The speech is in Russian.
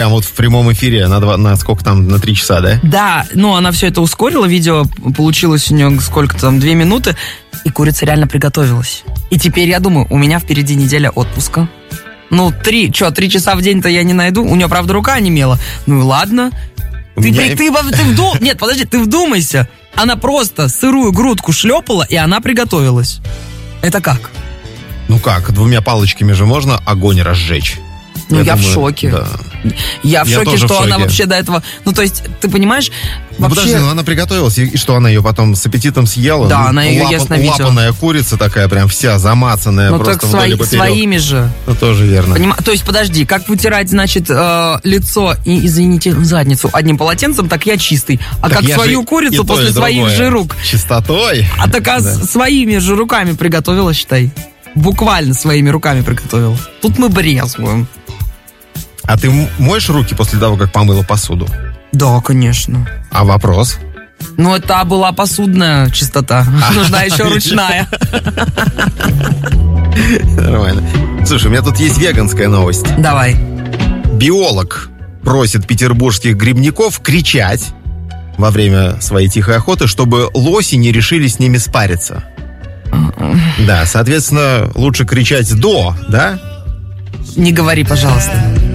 Прям вот в прямом эфире на сколько там, на 3 часа, да? Да, ну она все это ускорила, видео получилось у нее сколько там, 2 минуты, и курица реально приготовилась. И теперь я думаю, у меня впереди неделя отпуска. Ну, 3 часа в день-то я не найду. У нее, правда, рука онемела. Ну и ладно. Нет, подожди, ты вдумайся. Она просто сырую грудку шлепала, и она приготовилась. Это как? Ну как, 2 палочками же можно огонь разжечь? Ну, я в шоке. Да. Я в шоке, что она вообще до этого... Ну, то есть, ты понимаешь... Ну, вообще... подожди, она приготовилась, и что, она ее потом с аппетитом съела? Да, она ее ест на видео. Лапаная курица такая, прям вся замацанная, ну, просто вдоль и поперек. Своими же. Ну, тоже верно. То есть, подожди, как вытирать, значит, лицо и, извините, задницу одним полотенцем, так я чистый. А так как свою курицу после своих же рук... Чистотой. А так своими же руками приготовила, считай. Буквально своими руками приготовила. Тут мы брезгуем. А ты моешь руки после того, как помыла посуду? Да, конечно. А вопрос? Ну, это была посудная чистота. Нужна еще ручная. Нормально. Слушай, у меня тут есть веганская новость. Давай. Биолог просит петербургских грибников кричать во время своей тихой охоты, чтобы лоси не решили с ними спариться. Да, соответственно, лучше кричать до, да? Не говори, пожалуйста.